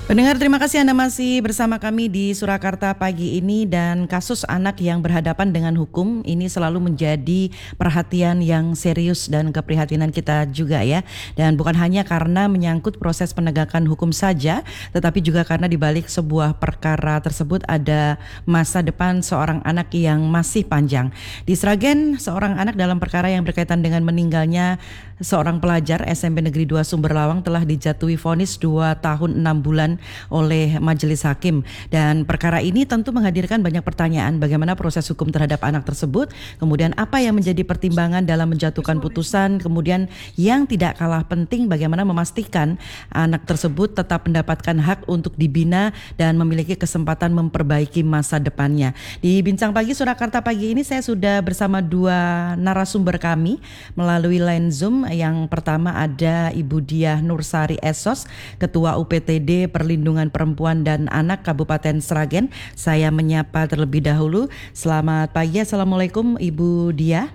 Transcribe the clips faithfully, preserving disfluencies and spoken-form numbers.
Pendengar, terima kasih Anda masih bersama kami di Surakarta pagi ini, dan kasus anak yang berhadapan dengan hukum ini selalu menjadi perhatian yang serius dan keprihatinan kita juga ya. Dan bukan hanya karena menyangkut proses penegakan hukum saja, tetapi juga karena di balik sebuah perkara tersebut ada masa depan seorang anak yang masih panjang. Di Sragen, seorang anak dalam perkara yang berkaitan dengan meninggalnya seorang pelajar S M P Negeri dua Sumberlawang telah dijatuhi vonis dua tahun enam bulan oleh majelis hakim, dan perkara ini tentu menghadirkan banyak pertanyaan bagaimana proses hukum terhadap anak tersebut, kemudian apa yang menjadi pertimbangan dalam menjatuhkan putusan, kemudian yang tidak kalah penting bagaimana memastikan anak tersebut tetap mendapatkan hak untuk dibina dan memiliki kesempatan memperbaiki masa depannya. Di Bincang Pagi Surakarta pagi ini saya sudah bersama dua narasumber kami melalui line Zoom. Yang pertama ada Ibu Diah Nursari Esos, Ketua U P T D Perlindungan Perempuan dan Anak Kabupaten Sragen. Saya menyapa terlebih dahulu. Selamat pagi, Assalamualaikum Ibu Diah.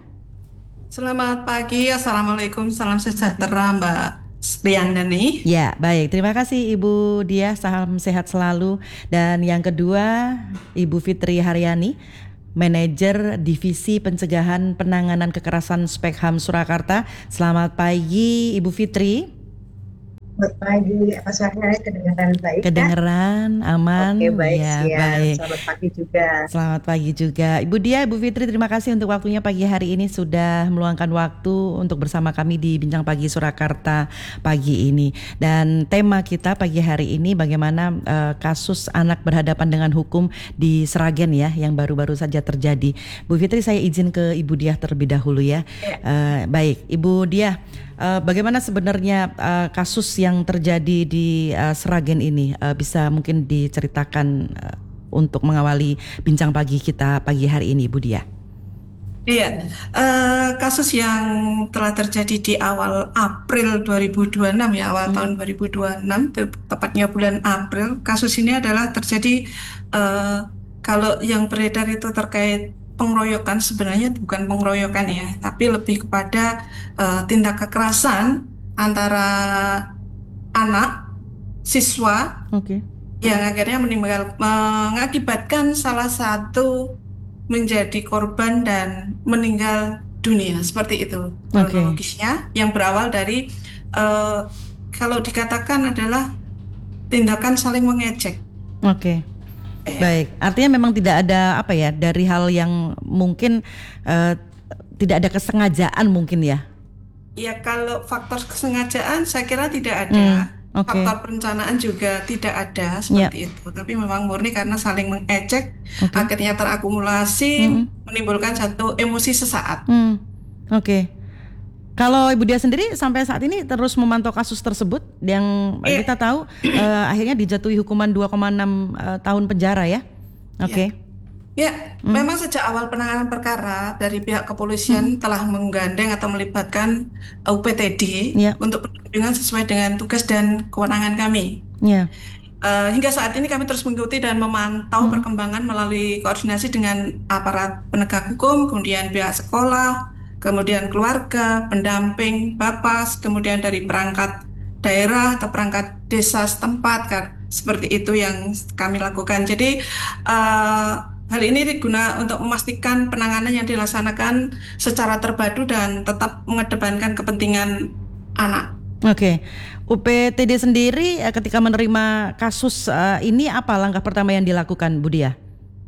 Selamat pagi, Assalamualaikum, salam sejahtera Mbak Spriandani. Ya, baik. Terima kasih Ibu Diah, salam sehat selalu. Dan yang kedua, Ibu Fitri Haryani, Manajer Divisi Pencegahan Penanganan Kekerasan Spekham Surakarta. Selamat pagi Ibu Fitri. Selamat pagi, apa suaranya kedengaran baik? Kedengeran, kan? aman. Oke, baik, ya, siap. baik. Selamat pagi juga. Selamat pagi juga. Ibu Diah, Ibu Fitri, terima kasih untuk waktunya pagi hari ini, sudah meluangkan waktu untuk bersama kami di Bincang Pagi Surakarta pagi ini. Dan tema kita pagi hari ini bagaimana uh, kasus anak berhadapan dengan hukum di Sragen ya, yang baru-baru saja terjadi. Bu Fitri, saya izin ke Ibu Diah terlebih dahulu ya. Uh, baik, Ibu Diah. Uh, bagaimana sebenarnya uh, kasus yang terjadi di uh, Sragen ini, uh, bisa mungkin diceritakan uh, untuk mengawali bincang pagi kita pagi hari ini, Bu Diah? Iya, uh, kasus yang telah terjadi di awal April dua ribu dua puluh enam ya, awal hmm. tahun dua ribu dua puluh enam, tepatnya bulan April. Kasus ini adalah terjadi, uh, kalau yang beredar itu terkait pengeroyokan, sebenarnya bukan pengeroyokan ya, tapi lebih kepada uh, tindak kekerasan antara anak siswa okay. yang akhirnya meninggal, mengakibatkan salah satu menjadi korban dan meninggal dunia, seperti itu kronologisnya, okay. Yang berawal dari uh, kalau dikatakan adalah tindakan saling mengejek. Oke. Okay. Baik, artinya memang tidak ada apa ya, dari hal yang mungkin uh, tidak ada kesengajaan mungkin ya? Ya, kalau faktor kesengajaan saya kira tidak ada, hmm, okay. Faktor perencanaan juga tidak ada seperti yep. itu. Tapi memang murni karena saling mengejek, okay. Akhirnya terakumulasi, hmm. menimbulkan satu emosi sesaat. Hmm. Oke. Okay. Kalau Ibu Diah sendiri sampai saat ini terus memantau kasus tersebut yang yeah. kita tahu uh, akhirnya dijatuhi hukuman dua koma enam uh, tahun penjara ya. Oke. Okay. Ya, yeah. hmm. memang sejak awal penanganan perkara dari pihak kepolisian hmm. telah menggandeng atau melibatkan U P T D yeah. untuk perlindungan sesuai dengan tugas dan kewenangan kami. Yeah. Uh, hingga saat ini kami terus mengikuti dan memantau hmm. perkembangan melalui koordinasi dengan aparat penegak hukum, kemudian pihak sekolah, kemudian keluarga, pendamping, Bapas, kemudian dari perangkat daerah atau perangkat desa setempat, kan seperti itu yang kami lakukan. Jadi uh, hal ini diguna untuk memastikan penanganan yang dilaksanakan secara terpadu dan tetap mengedepankan kepentingan anak. Oke, U P T D sendiri ketika menerima kasus uh, ini apa langkah pertama yang dilakukan, Bu Diah?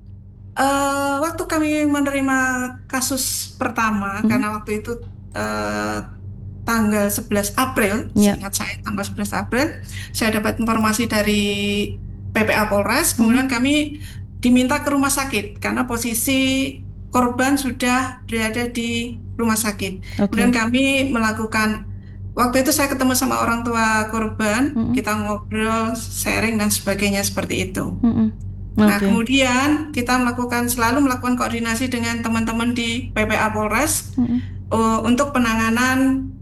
Uh, waktu kami menerima kasus pertama, hmm. karena waktu itu uh, tanggal sebelas April, yeah. Ingat saya tanggal sebelas April, saya dapat informasi dari P P A Polres, hmm. kemudian kami diminta ke rumah sakit karena posisi korban sudah berada di rumah sakit. Okay. Kemudian kami melakukan, waktu itu saya ketemu sama orang tua korban, hmm. kita ngobrol, sharing dan sebagainya seperti itu. Hmm. Nah, okay. kemudian kita melakukan selalu melakukan koordinasi dengan teman-teman di P P A Polres mm-hmm. uh, untuk penanganan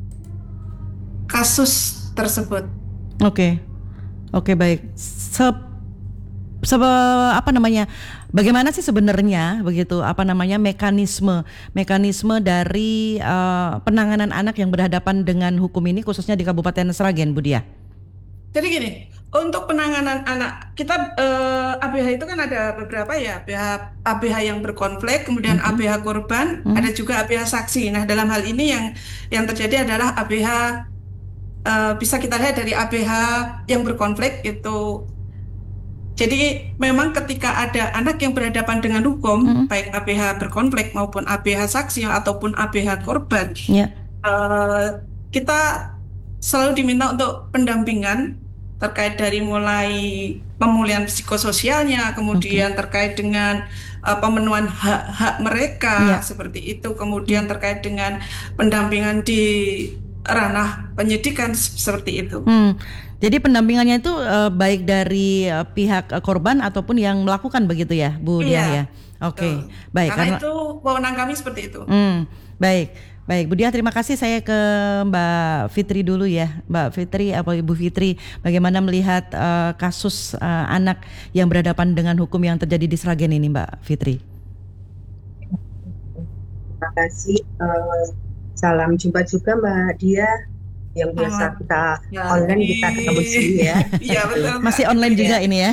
kasus tersebut. Oke, okay. oke okay, baik. Se, se apa namanya? Bagaimana sih sebenarnya begitu? Apa namanya mekanisme mekanisme dari uh, penanganan anak yang berhadapan dengan hukum ini khususnya di Kabupaten Sragen, Bu Diah? Jadi gini, Untuk penanganan anak, kita eh, A B H itu kan ada beberapa ya, A B H, A B H yang berkonflik, kemudian Mm-mm. A B H korban, Mm. ada juga A B H saksi. Nah, dalam hal ini yang yang terjadi adalah A B H eh, bisa kita lihat dari A B H yang berkonflik itu. Jadi memang ketika ada anak yang berhadapan dengan hukum, Mm. baik A B H berkonflik maupun A B H saksi ataupun A B H korban, Ya. eh, kita selalu diminta untuk pendampingan terkait dari mulai pemulihan psikososialnya, kemudian terkait dengan uh, pemenuhan hak-hak mereka Ya. seperti itu, kemudian terkait dengan pendampingan di ranah penyidikan s- seperti itu. Hmm. Jadi pendampingannya itu eh, baik dari eh, pihak eh, korban ataupun yang melakukan begitu ya, Bu Diah Iya, ya. Oke, betul. baik. Karena Karena itu wewenang kami seperti itu. Hmm, baik, baik Bu Diah, terima kasih. Saya ke Mbak Fitri dulu ya, Mbak Fitri apa Ibu Fitri, bagaimana melihat eh, kasus eh, anak yang berhadapan dengan hukum yang terjadi di Sragen ini, Mbak Fitri? Terima kasih. Eh, salam jumpa juga Mbak Dia, yang biasa Selamat kita ya, online di kita ketemu di sini ya. iya betul Mbak Masih online Fitri. juga ini ya.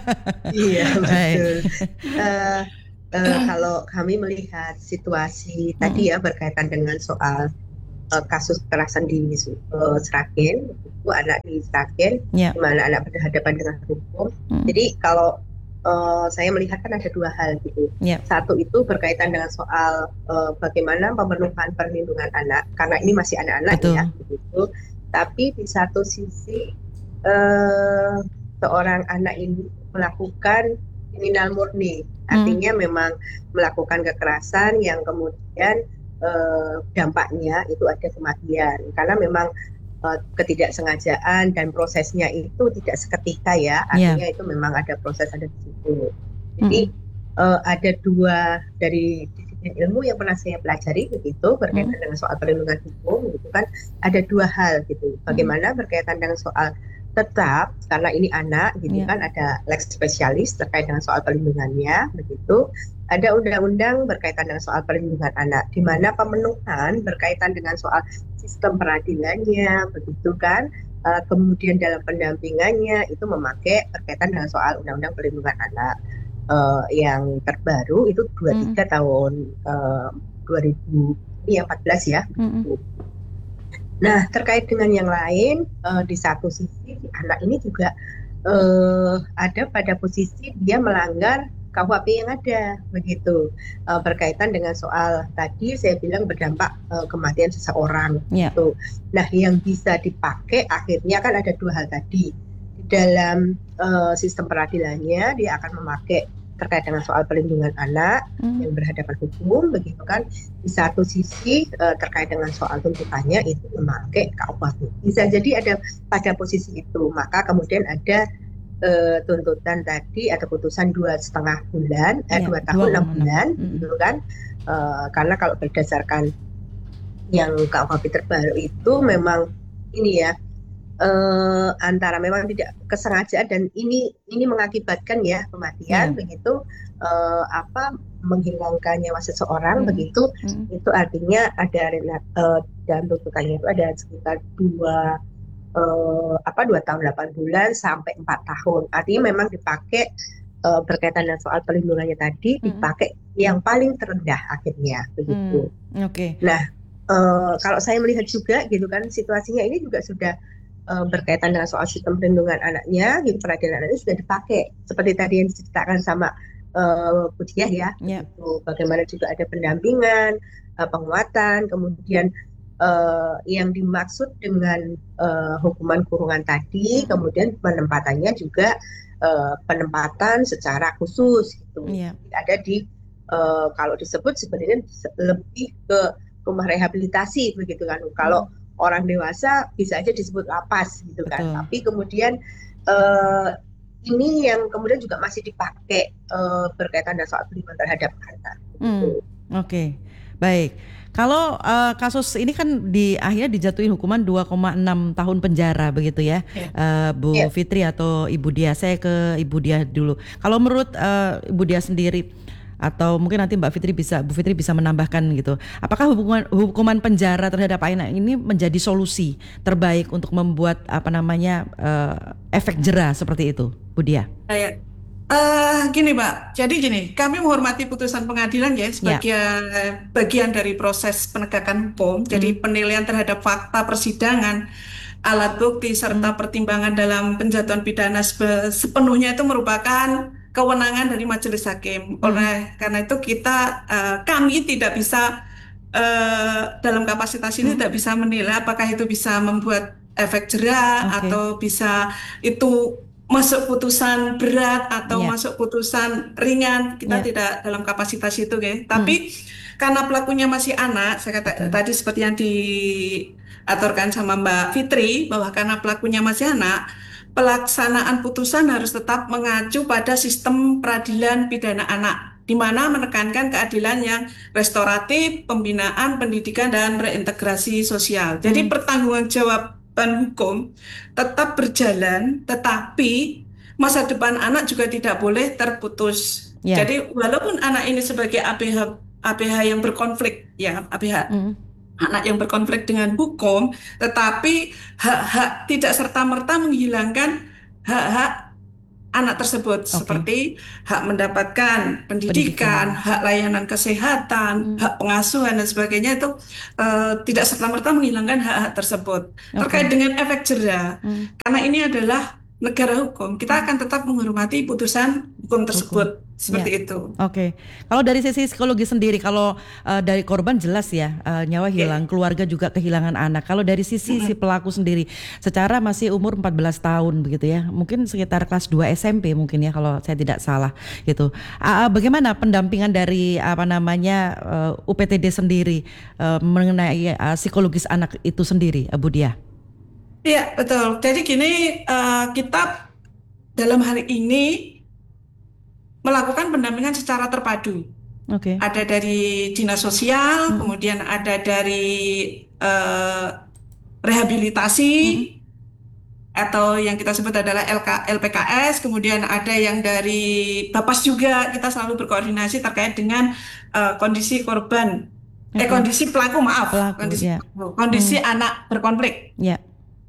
Iya Baik. betul. Eh, eh, kalau kami melihat situasi tadi ya berkaitan dengan soal eh, kasus kekerasan di eh, Sragen, itu anak di Sragen, Ya. di mana anak berhadapan dengan hukum. Hmm. Jadi kalau eh, saya melihat kan ada dua hal gitu. Ya. Satu itu berkaitan dengan soal eh, bagaimana pemenuhan perlindungan anak, karena ini masih anak-anak Betul. ya, begitu. Tapi di satu sisi eh, seorang anak ini melakukan kriminal murni, artinya memang melakukan kekerasan yang kemudian eh, dampaknya itu ada kematian, karena memang eh, ketidaksengajaan dan prosesnya itu tidak seketika ya, artinya itu memang ada proses, ada di situ. Jadi eh, ada dua dari disiplin ilmu yang pernah saya pelajari begitu berkaitan dengan soal perlindungan hukum, gitu kan, ada dua hal gitu. Bagaimana berkaitan dengan soal tetap, karena ini anak gitu Ya. kan, ada lex spesialis terkait dengan soal perlindungannya begitu. Ada undang-undang berkaitan dengan soal perlindungan anak, di mana pemenuhan berkaitan dengan soal sistem peradilannya begitu kan. Uh, kemudian dalam pendampingannya itu memakai berkaitan dengan soal undang-undang perlindungan anak uh, yang terbaru itu dua puluh tiga tahun uh, dua ribu empat belas ya. Mm-mm. Nah, terkait dengan yang lain, uh, di satu sisi anak ini juga uh, ada pada posisi dia melanggar K U H P yang ada, begitu. Uh, berkaitan dengan soal tadi saya bilang berdampak uh, kematian seseorang. Ya. Gitu. Nah, yang bisa dipakai akhirnya kan ada dua hal tadi. Di dalam uh, sistem peradilannya dia akan memakai terkait dengan soal perlindungan anak Hmm. yang berhadapan hukum, begitu kan. Di satu sisi uh, terkait dengan soal tuntutannya itu memakai K U H P. Bisa jadi ada pada posisi itu, maka kemudian ada uh, tuntutan tadi atau putusan dua setengah bulan, eh, Ya, dua tahun enam dua bulan, Mm-mm. gitu kan. Uh, karena kalau berdasarkan yang K U H P terbaru itu memang ini ya, eh, antara memang tidak kesengajaan dan ini ini mengakibatkan ya kematian, Ya. begitu, eh, apa menghilangkan nyawa seseorang, Mm. begitu. Mm. Itu artinya ada rela- eh, dalam tuntutannya itu ada sekitar dua eh, apa dua tahun delapan bulan sampai empat tahun. Artinya memang dipakai eh, berkaitan dengan soal perlindungannya tadi, Mm. dipakai yang paling terendah akhirnya, begitu. Hmm. Oke. Nah, eh, kalau saya melihat juga gitu kan, situasinya ini juga sudah eh, berkaitan dengan soal sistem perlindungan anaknya, gitu, peradilan anaknya sudah dipakai seperti tadi yang diceritakan sama eh, Bu Diah ya, Ya. gitu. Bagaimana juga ada pendampingan, eh, penguatan, kemudian eh, yang dimaksud dengan eh, hukuman kurungan tadi, Mm. kemudian penempatannya juga eh, penempatan secara khusus, gitu. Ya. Ada di eh, kalau disebut sebenarnya se- lebih ke rumah rehabilitasi, begitu kan. Kalau orang dewasa bisa aja disebut lapas, gitu kan. Betul. Tapi kemudian eh, ini yang kemudian juga masih dipakai eh, berkaitan dengan soal perlindungan terhadap anak. Hmm. Gitu. Oke, baik. Kalau eh, kasus ini kan di akhirnya dijatuhi hukuman dua koma enam tahun penjara begitu ya, Ya. eh, Bu Ya. Fitri atau Ibu Diah. Saya ke Ibu Diah dulu. Kalau menurut eh, Ibu Diah sendiri, Atau mungkin nanti Mbak Fitri bisa, Bu Fitri bisa menambahkan gitu. Apakah hukuman hukuman penjara terhadap anak ini menjadi solusi terbaik untuk membuat apa namanya uh, efek jera seperti itu, Bu Dia? Kayak Uh, gini Mbak, jadi gini, kami menghormati putusan pengadilan ya sebagai yeah. bagian dari proses penegakan hukum. Jadi mm. penilaian terhadap fakta persidangan, alat bukti serta mm. pertimbangan dalam penjatuhan pidana sepenuhnya itu merupakan kewenangan dari majelis hakim. Mm. Oleh karena itu kita, uh, kami tidak bisa uh, dalam kapasitas ini mm. tidak bisa menilai apakah itu bisa membuat efek jera okay. atau bisa itu masuk putusan berat atau yeah. masuk putusan ringan, kita yeah. tidak dalam kapasitas itu, ya. Tapi hmm. karena pelakunya masih anak, saya kata okay. tadi seperti yang diaturkan sama Mbak Fitri, bahwa karena pelakunya masih anak, pelaksanaan putusan harus tetap mengacu pada sistem peradilan pidana anak, di mana menekankan keadilan yang restoratif, pembinaan, pendidikan, dan reintegrasi sosial. Jadi hmm. pertanggungjawab hukum tetap berjalan, tetapi masa depan anak juga tidak boleh terputus. Yeah. Jadi walaupun anak ini sebagai A P H A P H yang berkonflik, ya A P H mm. anak yang berkonflik dengan hukum, tetapi hak-hak tidak serta-merta menghilangkan hak-hak anak tersebut, okay. seperti hak mendapatkan pendidikan, pendidikan. hak layanan kesehatan, hmm. hak pengasuhan dan sebagainya, itu uh, tidak serta-merta menghilangkan hak-hak tersebut. Okay. Terkait dengan efek jera, hmm. karena ini adalah negara hukum, kita akan tetap menghormati putusan hukum tersebut. Hukum. Seperti ya. itu. Oke. Okay. Kalau dari sisi psikologi sendiri, kalau uh, dari korban jelas ya uh, nyawa hilang, yeah. keluarga juga kehilangan anak. Kalau dari sisi mm-hmm. si pelaku sendiri, secara masih umur empat belas tahun begitu ya, mungkin sekitar kelas dua S M P mungkin ya kalau saya tidak salah gitu. Uh, bagaimana pendampingan dari apa namanya uh, U P T D sendiri uh, mengenai uh, psikologis anak itu sendiri, Bu Dia? Iya betul. Jadi gini, uh, kita dalam hari ini melakukan pendampingan secara terpadu. Okay. Ada dari dinas sosial, hmm. kemudian ada dari uh, rehabilitasi, hmm. atau yang kita sebut adalah L K, L P K S, kemudian ada yang dari Bapas juga, kita selalu berkoordinasi terkait dengan uh, kondisi korban, okay. eh kondisi pelaku maaf, pelaku, kondisi, yeah. kondisi hmm. anak berkonflik. Yeah.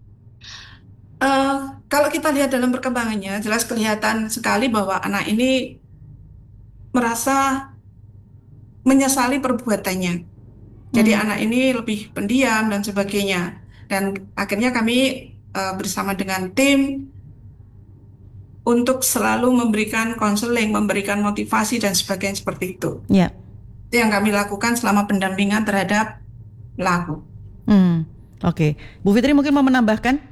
Uh, kalau kita lihat dalam perkembangannya, jelas kelihatan sekali bahwa anak ini merasa menyesali perbuatannya. Jadi hmm. anak ini lebih pendiam dan sebagainya. Dan akhirnya kami uh, bersama dengan tim untuk selalu memberikan konseling, memberikan motivasi dan sebagainya seperti itu. Ya. Itu yang kami lakukan selama pendampingan terhadap pelaku. Hmm. Oke, okay. Bu Fitri mungkin mau menambahkan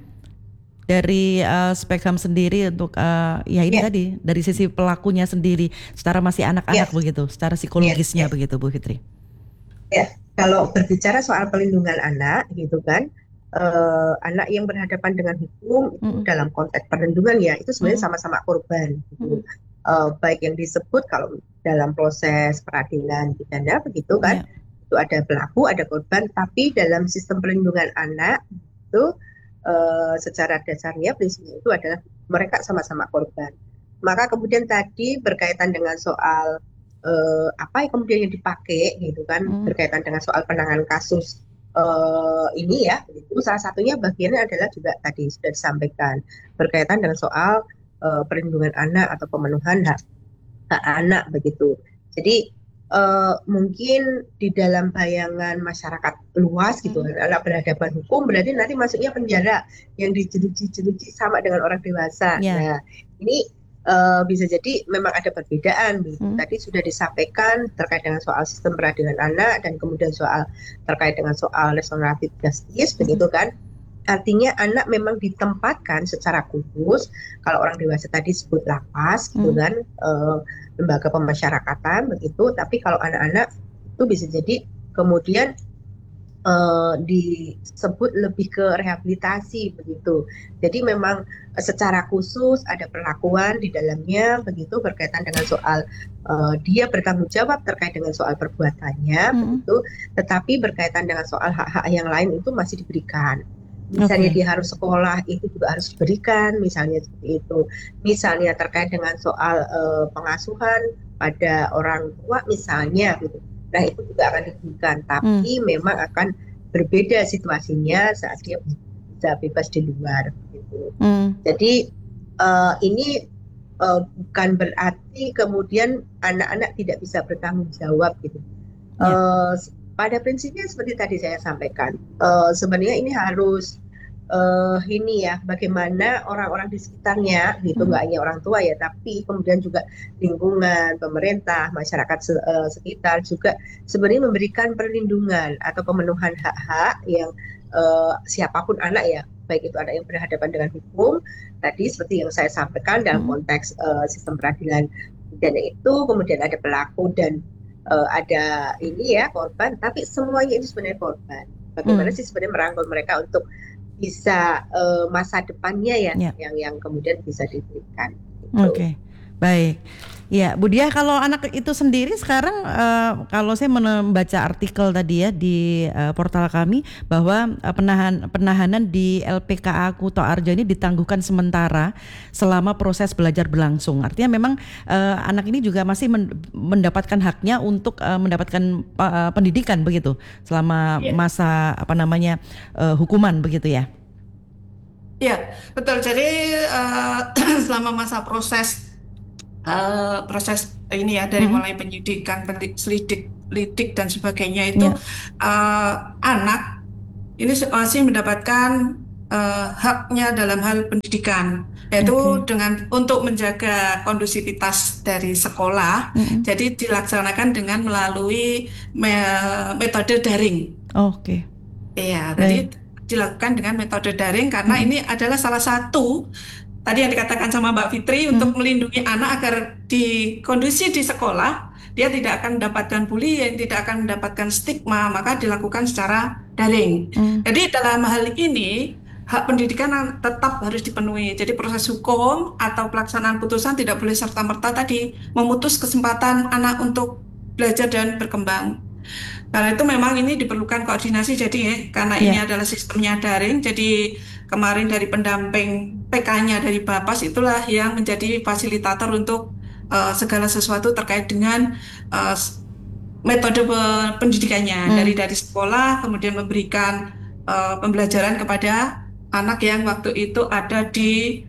dari uh, Spekham sendiri untuk uh, ya ini yeah. tadi dari sisi pelakunya sendiri secara masih anak-anak yes. begitu, secara psikologisnya yes. yes. begitu, Bu Fitri. Ya, kalau berbicara soal pelindungan anak gitu kan, uh, anak yang berhadapan dengan hukum itu mm. dalam konteks perlindungan ya itu sebenarnya mm. sama-sama korban. Gitu. Mm. Uh, baik yang disebut kalau dalam proses peradilan pidana begitu kan, yeah. itu ada pelaku, ada korban, tapi dalam sistem pelindungan anak itu Uh, secara dasarnya prinsipnya itu adalah mereka sama-sama korban. Maka kemudian tadi berkaitan dengan soal uh, apa yang kemudian yang dipakai gitu kan, hmm. berkaitan dengan soal penanganan kasus uh, ini ya, itu salah satunya bagiannya adalah juga tadi sudah disampaikan berkaitan dengan soal uh, perlindungan anak atau pemenuhan hak hak anak begitu. Jadi Uh, mungkin di dalam bayangan masyarakat luas gitu, hmm. anak berhadapan hukum berarti nanti masuknya penjara yang dijeruji-jeruji sama dengan orang dewasa. Yeah. Nah, ini uh, bisa jadi memang ada perbedaan. Hmm. Tadi sudah disampaikan terkait dengan soal sistem peradilan anak dan kemudian soal terkait dengan soal restoratif justice, hmm. begitu kan? Artinya anak memang ditempatkan secara khusus. Kalau orang dewasa tadi sebut lapas, gitu kan, uh, lembaga pemasyarakatan begitu. Tapi kalau anak-anak itu bisa jadi kemudian uh, disebut lebih ke rehabilitasi begitu. Jadi memang secara khusus ada perlakuan di dalamnya begitu berkaitan dengan soal uh, dia bertanggung jawab terkait dengan soal perbuatannya hmm. begitu. Tetapi berkaitan dengan soal hak-hak yang lain itu masih diberikan. Misalnya okay. dia harus sekolah, itu juga harus diberikan, misalnya seperti itu. Misalnya terkait dengan soal uh, pengasuhan, pada orang tua misalnya gitu. Nah itu juga akan diberikan, tapi hmm. memang akan berbeda situasinya saat dia bisa bebas di luar gitu. Hmm. Jadi uh, ini uh, bukan berarti kemudian anak-anak tidak bisa bertanggung jawab gitu. Yeah. Uh, pada prinsipnya seperti tadi saya sampaikan, uh, sebenarnya ini harus uh, ini ya, bagaimana orang-orang di sekitarnya gitu, nggak mm-hmm. hanya orang tua ya, tapi kemudian juga lingkungan, pemerintah, masyarakat se- uh, sekitar juga sebenarnya memberikan perlindungan atau pemenuhan hak-hak yang uh, siapapun anak ya, baik itu anak yang berhadapan dengan hukum tadi seperti yang saya sampaikan dalam mm-hmm. konteks uh, sistem peradilan pidana itu, kemudian ada pelaku dan uh, ada ini ya korban, tapi semuanya itu sebenarnya korban. Bagaimana mm. sih sebenarnya merangkul mereka untuk bisa uh, masa depannya ya, yeah. yang yang kemudian bisa diberikan. Gitu. Oke, okay. Baik. Ya, Bu Diah, kalau anak itu sendiri sekarang uh, kalau saya membaca artikel tadi ya di uh, portal kami bahwa uh, penahan penahanan di L P K A Kuto Arjo ini ditangguhkan sementara selama proses belajar berlangsung. Artinya memang uh, anak ini juga masih men- mendapatkan haknya untuk uh, mendapatkan uh, pendidikan begitu selama yeah. masa apa namanya uh, hukuman begitu ya. Iya, betul. Jadi uh, selama masa proses Uh, proses ini ya dari mm-hmm. mulai penyidikan, selidik, lidik dan sebagainya itu yeah. uh, anak ini masih mendapatkan uh, haknya dalam hal pendidikan, yaitu okay. dengan untuk menjaga kondusivitas dari sekolah. Mm-hmm. Jadi dilaksanakan dengan melalui me- metode daring. Oh, Oke. Okay. Iya, jadi dilakukan dengan metode daring karena mm-hmm. ini adalah salah satu tadi yang dikatakan sama Mbak Fitri hmm. untuk melindungi anak agar di kondisi di sekolah dia tidak akan mendapatkan bullying, tidak akan mendapatkan stigma, maka dilakukan secara daring. Hmm. Jadi dalam hal ini hak pendidikan tetap harus dipenuhi. Jadi proses hukum atau pelaksanaan putusan tidak boleh serta-merta tadi memutus kesempatan anak untuk belajar dan berkembang. Karena itu memang ini diperlukan koordinasi jadi ya, karena yeah. ini adalah sistemnya daring, jadi kemarin dari pendamping P K-nya dari Bapas itulah yang menjadi fasilitator untuk uh, segala sesuatu terkait dengan uh, metode pendidikannya hmm. dari dari sekolah, kemudian memberikan uh, pembelajaran kepada anak yang waktu itu ada di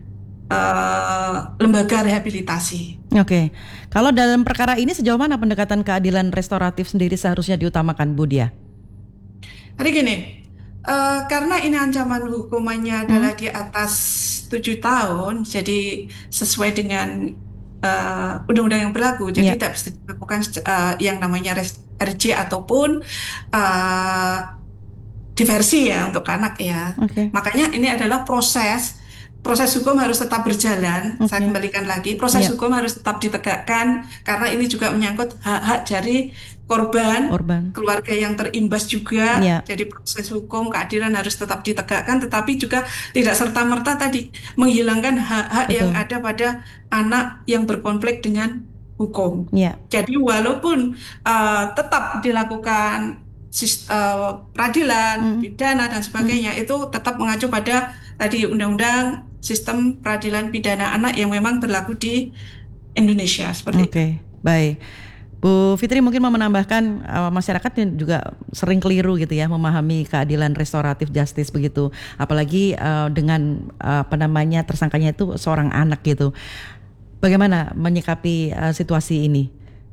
uh, lembaga rehabilitasi. Oke, okay. Kalau dalam perkara ini sejauh mana pendekatan keadilan restoratif sendiri seharusnya diutamakan, Bu Diah? Jadi gini, uh, karena ini ancaman hukumannya adalah hmm. di atas tujuh tahun, jadi sesuai dengan uh, undang-undang yang berlaku, jadi yeah. tidak bisa dilakukan uh, yang namanya R J ataupun uh, diversi ya untuk anak ya. Okay. Makanya ini adalah proses. Proses hukum harus tetap berjalan, okay. Saya kembalikan lagi, proses yeah. hukum harus tetap ditegakkan, karena ini juga menyangkut hak-hak dari korban, korban, keluarga yang terimbas juga, yeah. Jadi proses hukum, keadilan harus tetap ditegakkan, tetapi juga tidak serta-merta tadi menghilangkan hak-hak Betul. Yang ada pada anak yang berkonflik dengan hukum. Yeah. Jadi walaupun uh, tetap dilakukan uh, peradilan, mm. pidana dan sebagainya, mm. itu tetap mengacu pada tadi undang-undang sistem peradilan pidana anak yang memang berlaku di Indonesia seperti Oke, okay. Baik. Bu Fitri mungkin mau menambahkan uh, masyarakat juga sering keliru gitu ya memahami keadilan restoratif justice begitu, apalagi uh, dengan uh, apa namanya tersangkanya itu seorang anak gitu. Bagaimana menyikapi uh, situasi ini?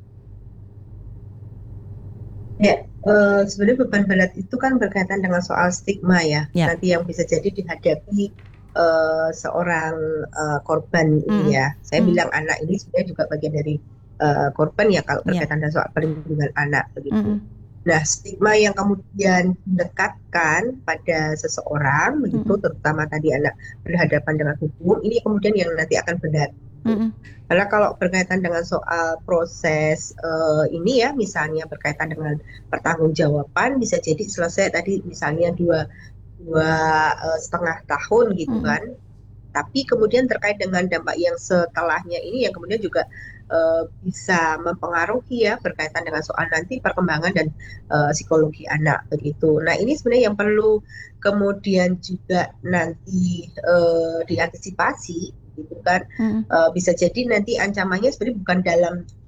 Ya, uh, sebenarnya beban berat itu kan berkaitan dengan soal stigma ya, ya. Nanti yang bisa jadi dihadapi uh, seorang uh, korban mm. ini ya. Saya mm. bilang anak ini sebenarnya juga bagian dari uh, korban ya kalau berkaitan yeah. dengan soal perlindungan anak begitu. Mm. Nah, stigma yang kemudian mendekatkan pada seseorang begitu, mm. terutama tadi anak berhadapan dengan hukum, ini kemudian yang nanti akan benar. Mm-hmm. Karena kalau berkaitan dengan soal proses uh, ini ya, misalnya berkaitan dengan pertanggungjawaban, bisa jadi selesai tadi misalnya dua dua uh, setengah tahun gitu mm-hmm. kan. Tapi kemudian terkait dengan dampak yang setelahnya ini yang kemudian juga uh, bisa mempengaruhi ya berkaitan dengan soal nanti perkembangan dan uh, psikologi anak begitu. Nah ini sebenarnya yang perlu kemudian juga nanti uh, diantisipasi gitu kan. Hmm. Uh, bisa jadi nanti ancamannya sebenarnya bukan dalam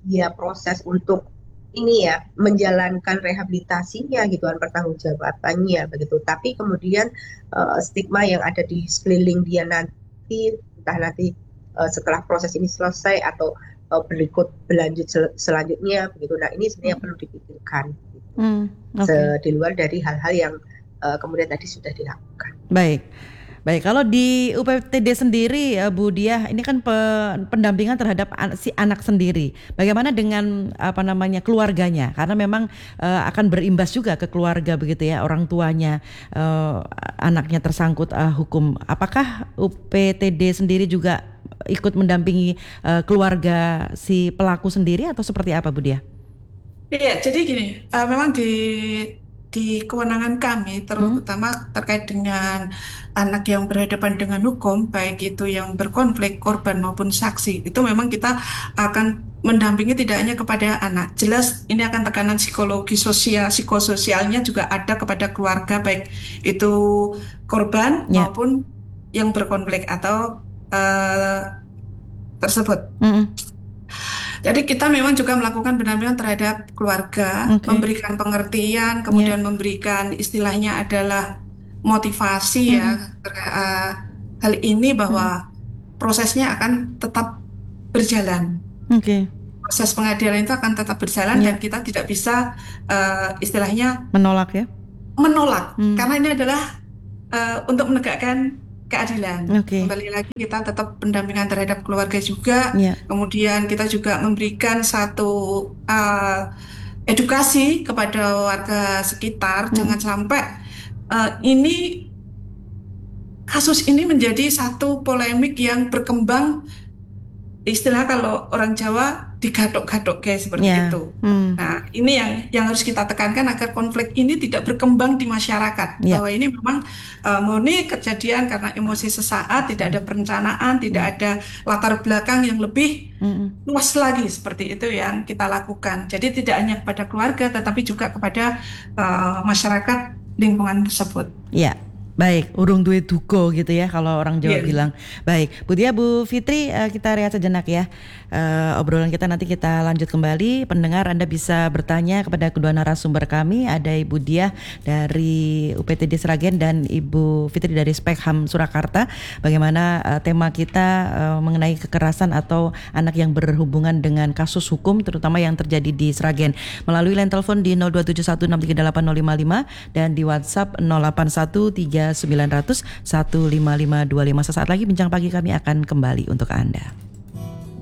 dia proses untuk ini ya menjalankan rehabilitasinya gitu kan, pertanggungjawabannya begitu. Tapi kemudian uh, stigma yang ada di sekeliling dia nanti, entah nanti uh, setelah proses ini selesai atau uh, berikut berlanjut sel- selanjutnya begitu. Nah ini sebenarnya perlu dipikirkan gitu. Hmm, oke. Se- di luar dari hal-hal yang uh, kemudian tadi sudah dilakukan. Baik. Baik, kalau di U P T D sendiri, uh, Bu Diah, ini kan pe- pendampingan terhadap an- si anak sendiri. Bagaimana dengan apa namanya keluarganya? Karena memang uh, akan berimbas juga ke keluarga begitu ya, orang tuanya, uh, anaknya tersangkut uh, hukum. Apakah U P T D sendiri juga ikut mendampingi uh, keluarga si pelaku sendiri atau seperti apa, Bu Diah? Iya, jadi gini, uh, memang di di kewenangan kami, Hmm? terutama terkait dengan anak yang berhadapan dengan hukum, baik itu yang berkonflik, korban maupun saksi, itu memang kita akan mendampingi tidak hanya kepada anak. Jelas ini akan tekanan psikologi sosial, psikososialnya juga ada kepada keluarga, baik itu korban Ya. maupun yang berkonflik atau uh, tersebut. Mm-mm. Jadi kita memang juga melakukan pendampingan terhadap keluarga, Oke. memberikan pengertian, kemudian memberikan istilahnya adalah motivasi ya terkait uh, hal ini bahwa prosesnya akan tetap berjalan. Oke. Proses pengadilan itu akan tetap berjalan Ya. dan kita tidak bisa uh, istilahnya Menolak ya? menolak Hmm. karena ini adalah uh, untuk menegakkan keadilan. Oke. Kembali lagi kita tetap pendampingan terhadap keluarga juga. Ya. Kemudian kita juga memberikan satu uh, edukasi kepada warga sekitar. Hmm. Jangan sampai uh, ini kasus ini menjadi satu polemik yang berkembang. Istilah kalau orang Jawa digadok-gadok kayak seperti Ya. itu. Hmm. Nah, ini yang yang harus kita tekankan agar konflik ini tidak berkembang di masyarakat. Ya. Bahwa ini memang uh, murni kejadian karena emosi sesaat, tidak ada perencanaan, tidak ada latar belakang yang lebih Mm-mm. luas lagi seperti itu yang kita lakukan. Jadi tidak hanya kepada keluarga, tetapi juga kepada uh, masyarakat lingkungan tersebut. Ya. Baik, urung duwe duga gitu ya kalau orang Jawa Iya. bilang. Baik, Bu Diah, Bu Fitri, uh, kita rehat sejenak ya. Uh, obrolan kita nanti kita lanjut kembali. Pendengar, Anda bisa bertanya kepada kedua narasumber kami. Ada Ibu Diah dari U P T D Sragen dan Ibu Fitri dari Spekham Surakarta. Bagaimana uh, tema kita uh, mengenai kekerasan atau anak yang berhubungan dengan kasus hukum, terutama yang terjadi di Sragen. Melalui line telepon di nol dua tujuh satu enam tiga delapan nol lima lima dan di WhatsApp nol delapan satu tiga sembilan nol nol satu lima lima dua lima. Sesaat lagi Bincang Pagi kami akan kembali untuk Anda.